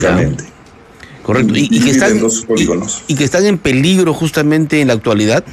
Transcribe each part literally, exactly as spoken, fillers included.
Exactamente. Correcto. ¿Y, y, que están, dos polígonos. Y, y que están en peligro justamente en la actualidad?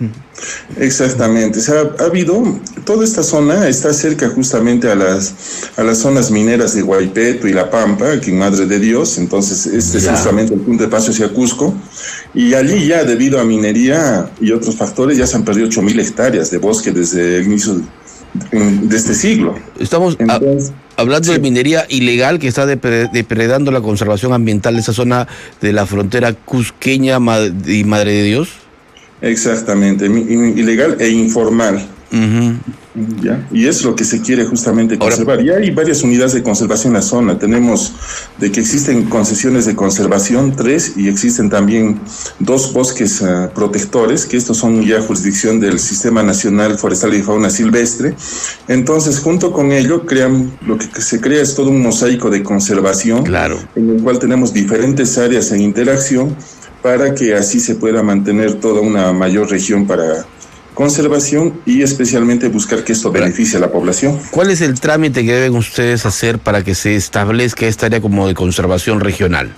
Exactamente. O sea, ha habido, toda esta zona está cerca justamente a las a las zonas mineras de Guaypeto y La Pampa, aquí en Madre de Dios. Entonces, este ya. es justamente el punto de paso hacia Cusco. Y allí ya, debido a minería y otros factores, ya se han perdido ocho mil hectáreas de bosque desde el inicio de, de este siglo. Estamos Entonces, a, hablando sí. de minería ilegal que está depredando la conservación ambiental de esa zona de la frontera cusqueña y Madre de Dios. Exactamente, ilegal e informal. Uh-huh. ¿Ya? Y es lo que se quiere justamente conservar. Ahora, ya hay varias unidades de conservación en la zona. Tenemos de que existen concesiones de conservación, tres, y existen también dos bosques uh, protectores, que estos son ya jurisdicción del Sistema Nacional Forestal y Fauna Silvestre. Entonces, junto con ello, crean, lo que se crea es todo un mosaico de conservación, claro. en el cual tenemos diferentes áreas en interacción, para que así se pueda mantener toda una mayor región para conservación y especialmente buscar que esto beneficie a la población. ¿Cuál es el trámite que deben ustedes hacer para que se establezca esta área como de conservación regional?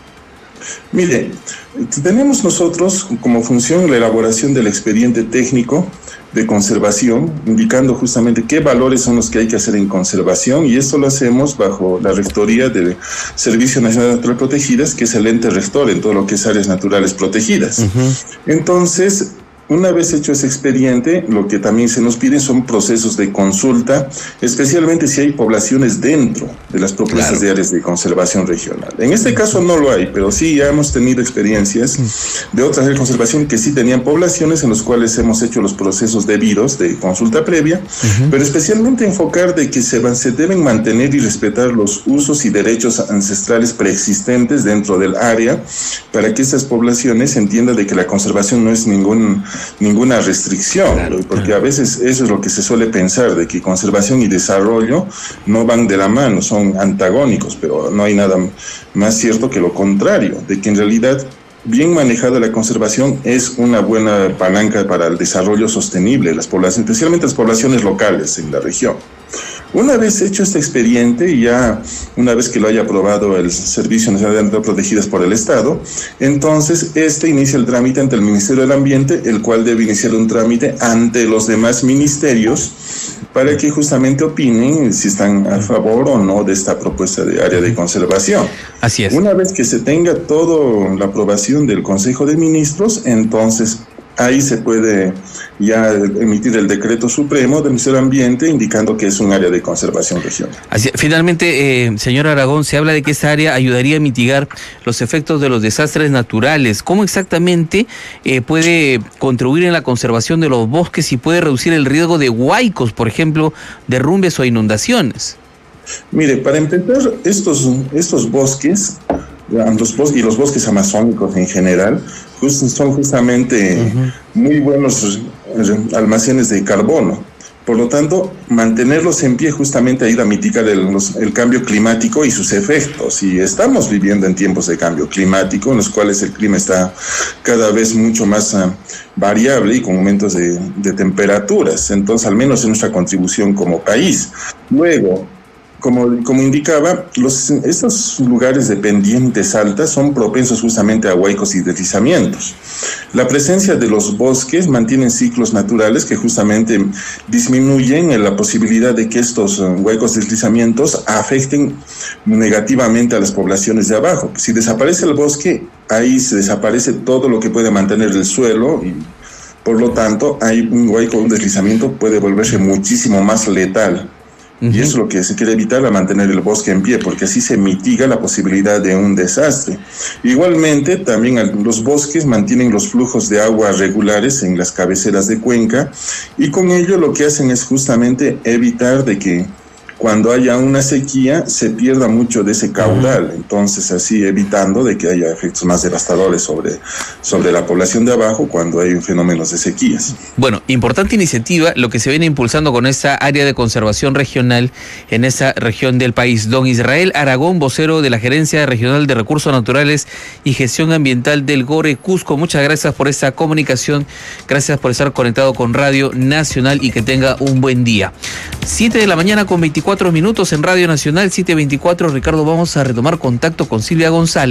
Mire, tenemos nosotros como función la elaboración del expediente técnico de conservación, indicando justamente qué valores son los que hay que hacer en conservación, y esto lo hacemos bajo la rectoría del Servicio Nacional de Naturales Protegidas, que es el ente rector en todo lo que es áreas naturales protegidas. Uh-huh. Entonces, una vez hecho ese expediente, lo que también se nos piden son procesos de consulta, especialmente si hay poblaciones dentro de las propuestas claro. de áreas de conservación regional. En este caso no lo hay, pero sí ya hemos tenido experiencias de otras áreas de conservación que sí tenían poblaciones en los cuales hemos hecho los procesos debidos de consulta previa, uh-huh. pero especialmente enfocar de que se, van, se deben mantener y respetar los usos y derechos ancestrales preexistentes dentro del área, para que estas poblaciones entiendan de que la conservación no es ningún ninguna restricción, claro, porque claro. a veces eso es lo que se suele pensar, de que conservación y desarrollo no van de la mano, son antagónicos, pero no hay nada más cierto que lo contrario, de que en realidad bien manejada la conservación es una buena palanca para el desarrollo sostenible de las poblaciones, especialmente las poblaciones locales en la región. Una vez hecho este expediente, y ya una vez que lo haya aprobado el Servicio Nacional de Naturales Protegidas por el Estado, entonces este inicia el trámite ante el Ministerio del Ambiente, el cual debe iniciar un trámite ante los demás ministerios para que justamente opinen si están a favor o no de esta propuesta de área de conservación. Así es. Una vez que se tenga toda la aprobación del Consejo de Ministros, entonces ahí se puede ya emitir el decreto supremo del Ministerio del Ambiente indicando que es un área de conservación regional. Así, finalmente, eh, señor Aragón, se habla de que esa área ayudaría a mitigar los efectos de los desastres naturales. ¿Cómo exactamente eh, puede contribuir en la conservación de los bosques y puede reducir el riesgo de huaicos, por ejemplo, derrumbes o inundaciones? Mire, para empezar, estos, estos bosques, los bosques y los bosques amazónicos en general, son justamente uh-huh. muy buenos almacenes de carbono. Por lo tanto, mantenerlos en pie justamente ayuda a mitigar el, los, el cambio climático y sus efectos. Y estamos viviendo en tiempos de cambio climático, en los cuales el clima está cada vez mucho más uh, variable y con aumentos de, de temperaturas. Entonces, al menos es nuestra contribución como país. Luego, Como, como indicaba, los, estos lugares de pendientes altas son propensos justamente a huaicos y deslizamientos. La presencia de los bosques mantienen ciclos naturales que justamente disminuyen la posibilidad de que estos huaicos y deslizamientos afecten negativamente a las poblaciones de abajo. Si desaparece el bosque, ahí se desaparece todo lo que puede mantener el suelo y por lo tanto, hay un huaico o un deslizamiento puede volverse muchísimo más letal. Y eso es lo que se quiere evitar, a mantener el bosque en pie, porque así se mitiga la posibilidad de un desastre. Igualmente, también los bosques mantienen los flujos de agua regulares en las cabeceras de cuenca, y con ello lo que hacen es justamente evitar de que cuando haya una sequía se pierda mucho de ese caudal, entonces así evitando de que haya efectos más devastadores sobre, sobre la población de abajo cuando hay fenómenos de sequías. Bueno, importante iniciativa lo que se viene impulsando con esta área de conservación regional en esa región del país. Don Israel Aragón, vocero de la Gerencia Regional de Recursos Naturales y Gestión Ambiental del Gore Cusco, muchas gracias por esta comunicación, gracias por estar conectado con Radio Nacional y que tenga un buen día. siete de la mañana con veinticuatro veinticuatro minutos en Radio Nacional, siete veinticuatro. Ricardo, vamos a retomar contacto con Silvia González.